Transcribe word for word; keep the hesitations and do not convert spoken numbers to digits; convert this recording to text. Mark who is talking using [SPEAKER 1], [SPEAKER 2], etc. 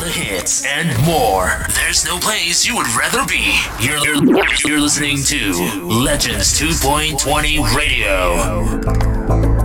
[SPEAKER 1] the hits, and more. There's no place you would rather be. You're, you're, you're listening to Legends two point twenty Radio.